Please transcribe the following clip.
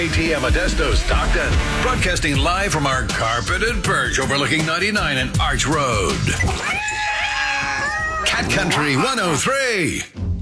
KKTM Modesto, Stockton. Broadcasting live from our carpeted perch overlooking 99 and Arch Road. Cat Country 103.